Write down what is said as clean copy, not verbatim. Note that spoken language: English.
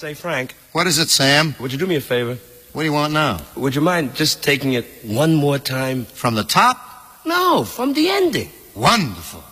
Say, Frank. What is it, Sam? Would you do me a favor? What do you want now? Would you mind just taking it one more time? From the top? No, from the ending. Wonderful.